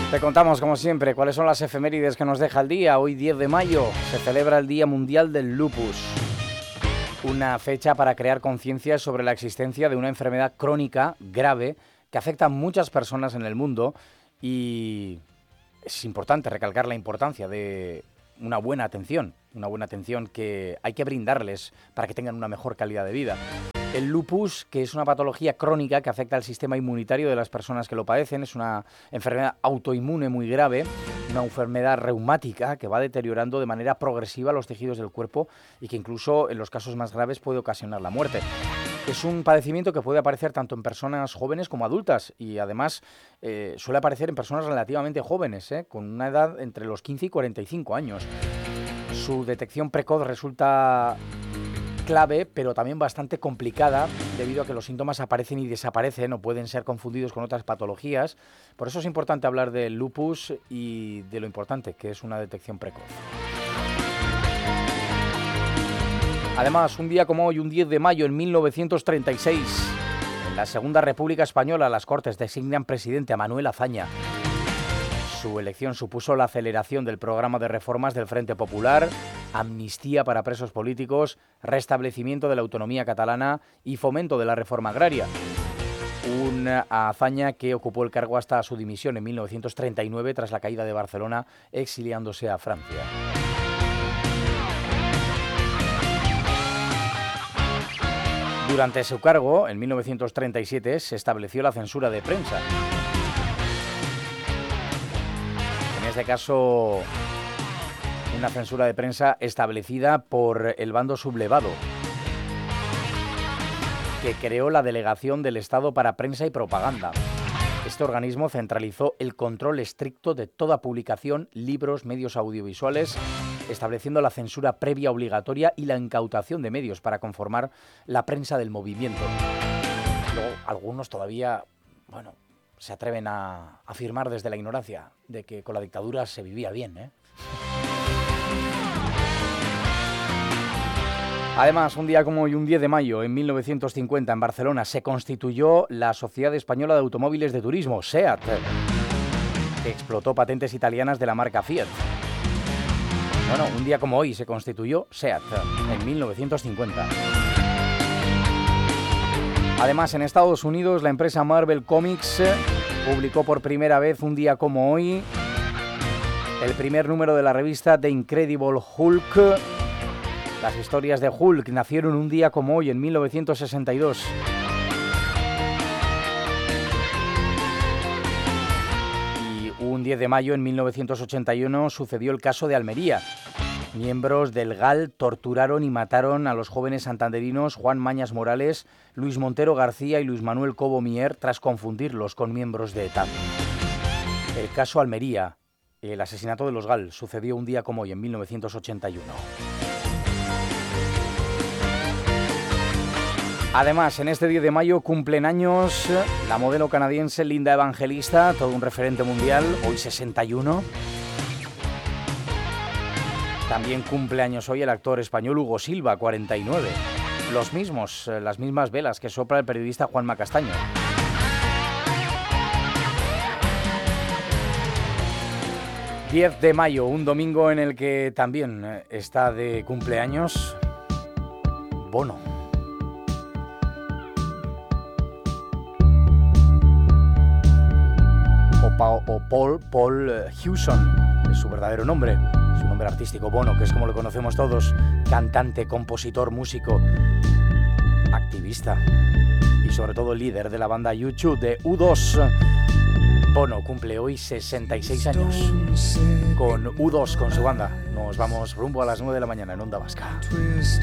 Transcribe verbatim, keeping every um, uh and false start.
Te contamos, como siempre, cuáles son las efemérides que nos deja el día. Hoy, diez de mayo, se celebra el Día Mundial del Lupus. Una fecha para crear conciencia sobre la existencia de una enfermedad crónica grave que afecta a muchas personas en el mundo, y es importante recalcar la importancia de una buena atención, una buena atención que hay que brindarles para que tengan una mejor calidad de vida. El lupus, que es una patología crónica que afecta al sistema inmunitario de las personas que lo padecen, es una enfermedad autoinmune muy grave, una enfermedad reumática que va deteriorando de manera progresiva los tejidos del cuerpo y que incluso en los casos más graves puede ocasionar la muerte. Es un padecimiento que puede aparecer tanto en personas jóvenes como adultas, y además eh, suele aparecer en personas relativamente jóvenes, eh, con una edad entre los quince y cuarenta y cinco años. Su detección precoz resulta clave, pero también bastante complicada, debido a que los síntomas aparecen y desaparecen o pueden ser confundidos con otras patologías. Por eso es importante hablar del lupus y de lo importante que es una detección precoz. Además, un día como hoy, un diez de mayo en mil novecientos treinta y seis, en la Segunda República Española, las Cortes designan presidente a Manuel Azaña. Su elección supuso la aceleración del programa de reformas del Frente Popular, amnistía para presos políticos, restablecimiento de la autonomía catalana y fomento de la reforma agraria. Una Azaña que ocupó el cargo hasta su dimisión en mil novecientos treinta y nueve tras la caída de Barcelona, exiliándose a Francia. Durante su cargo, en mil novecientos treinta y siete, se estableció la censura de prensa. En este caso, una censura de prensa establecida por el bando sublevado, que creó la Delegación del Estado para Prensa y Propaganda. Este organismo centralizó el control estricto de toda publicación, libros, medios audiovisuales, estableciendo la censura previa obligatoria y la incautación de medios para conformar la prensa del movimiento. Luego, algunos todavía, bueno, se atreven a afirmar desde la ignorancia de que con la dictadura se vivía bien, ¿eh? Además, un día como hoy, un diez de mayo, en mil novecientos cincuenta, en Barcelona, se constituyó la Sociedad Española de Automóviles de Turismo, SEAT, que explotó patentes italianas de la marca Fiat. Bueno, un día como hoy se constituyó SEAT, en mil novecientos cincuenta. Además, en Estados Unidos, la empresa Marvel Comics publicó por primera vez, un día como hoy, el primer número de la revista The Incredible Hulk. Las historias de Hulk nacieron un día como hoy, en mil novecientos sesenta y dos. Y un diez de mayo, en mil novecientos ochenta y uno, sucedió el caso de Almería. Miembros del G A L torturaron y mataron a los jóvenes santanderinos Juan Mañas Morales, Luis Montero García y Luis Manuel Cobo Mier tras confundirlos con miembros de ETA. El caso Almería, el asesinato de los G A L, sucedió un día como hoy, en mil novecientos ochenta y uno. Además, en este diez de mayo cumplen años la modelo canadiense Linda Evangelista, todo un referente mundial, hoy sesenta y uno. También cumple años hoy el actor español Hugo Silva, cuarenta y nueve. Los mismos, las mismas velas que sopla el periodista Juanma Castaño. diez de mayo, un domingo en el que también está de cumpleaños Bono. O Paul, Paul Hewson, es su verdadero nombre, su nombre artístico Bono, que es como lo conocemos todos, cantante, compositor, músico, activista y sobre todo líder de la banda U dos, de U dos. Bono cumple hoy sesenta y seis años con U dos, con su banda. Nos vamos rumbo a las nueve de la mañana en Onda Vasca.